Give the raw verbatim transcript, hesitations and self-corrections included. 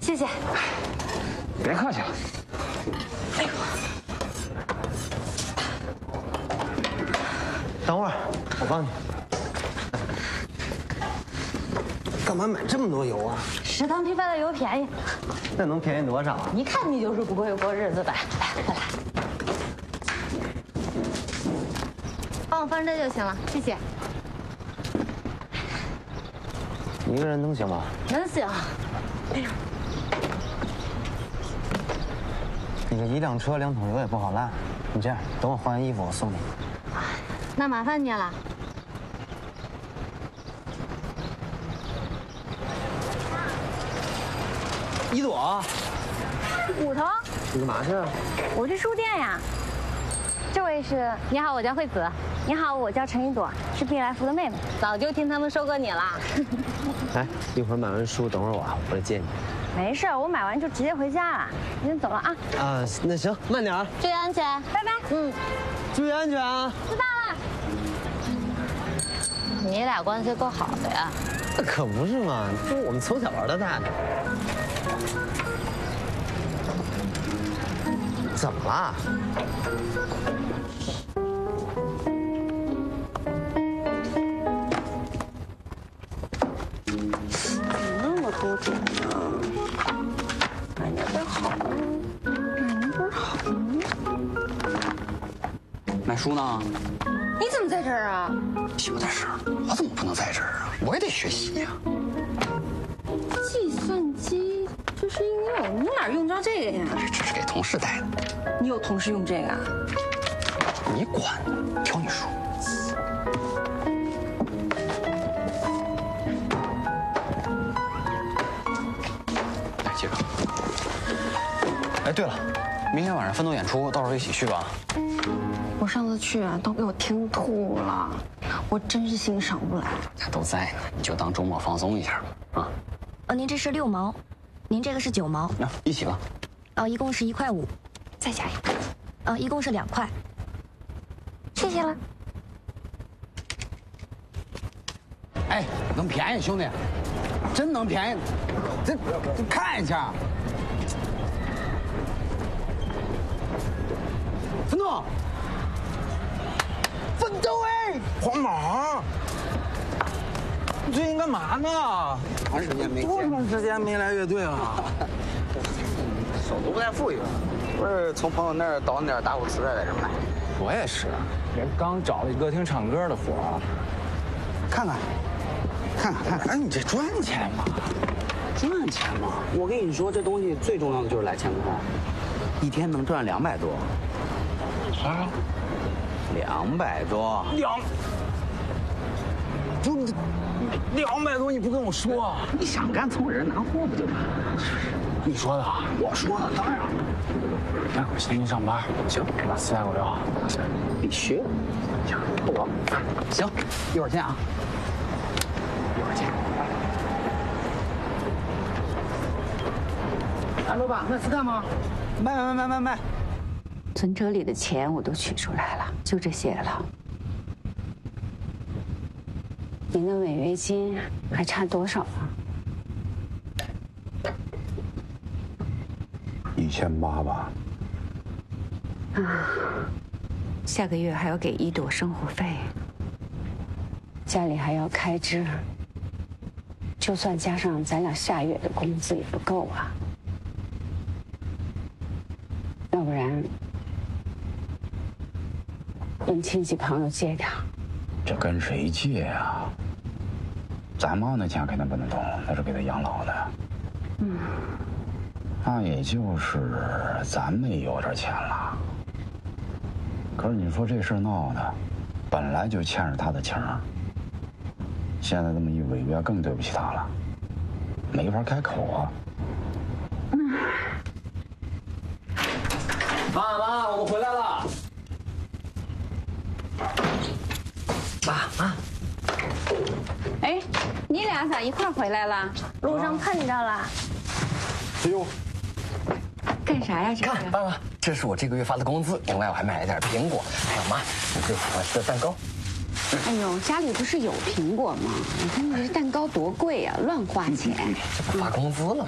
谢谢。 别客气了。 哎呦， 等会儿，我帮你。干嘛买这么多油啊？ 食堂批发的油便宜。 那能便宜多少啊？ 一看你就是不会过日子的。来，快来，帮我放这就行了，谢谢。 一个人能行吗？ 能行。哎呦， 你这一辆车两桶油也不好拉。你这样，等我换完衣服，我送你。 那麻烦你了。 一朵， 骨头， 你干嘛去啊？ 我去书店呀。这位是，你好，我叫惠子。你好，我叫陈一朵，是必来福的妹妹。早就听他们说过你了。 哎，一会儿买完书，等会儿我我来接你。 没事，我买完就直接回家了。先走了啊。 啊，那行，慢点儿， 注意安全，拜拜。嗯， 注意安全啊。 知道了。你俩关系够好的呀。 那可不是嘛，这是我们从小玩到大的。怎么了？ 那么多种呢？买哪本好呢？买哪本好呢？ 买书呢？ 你怎么在这儿啊？ 有点事儿，我怎么不能在这儿啊？我也得学习呀。 计算机知识应用，你哪儿用着这个呀？ 这是给同事带的。 你有同事用这个啊？ 你管呢？挑你书。来，接着。哎，对了，明天晚上奋斗演出，到时候一起去吧。 我上次去啊，都给我听吐了，我真是欣赏不来。 他都在呢，你就当周末放松一下吧。啊， 呃，您这是六毛，您这个是九毛， 那一起吧。 哦，一共是一块五，再加一个，呃，一共是两块，谢谢了。 哎，能便宜，兄弟，真能便宜，这这看一下。奋斗，奋斗哎！ 黄毛，你最近干嘛呢？ 长时间没多见， 长时间没来乐队了？ 手都不太富裕了。不是从朋友那儿倒那点打火磁带在这买。 我也是，人刚找了一歌厅唱歌的活儿， 看看，看看看看， 哎，你这赚钱吗？ 赚钱吗？我跟你说，这东西最重要的就是来钱快，一天能赚两百多。 啊， 两百多， 两，就两百多，你不跟我说？ 你想干凑人拿货不就完了？ 你说的啊？ 我说的，当然了， 那我先去上班。行，把磁带给我留好。 必须。行，我行，一会儿见啊。 一会儿见。 哎，老板，卖磁带吗？卖卖卖卖卖。 存折里的钱我都取出来了，就这些了。您的违约金还差多少啊？ 一千八吧。 啊，下个月还要给一朵生活费，家里还要开支，就算加上咱俩下月的工资也不够啊。要不然。问亲戚朋友借点， 这跟谁借呀？咱妈那钱肯定不能动，那是给他养老的。嗯，那也就是咱们也有点钱了。可是你说这事闹的，本来就欠着他的情儿，现在这么一违约，更对不起他了，没法开口啊。 嗯。妈妈，我们回来了。妈妈， 哎，你俩咋一块回来了？路上碰着了。 哎呦， 干啥呀？这看，爸爸，这是我这个月发的工资，另外我还买了点苹果，还有妈，这是我的蛋糕。 哎呦，家里不是有苹果吗？你看你这蛋糕多贵呀，乱花钱。 这不发工资了吗？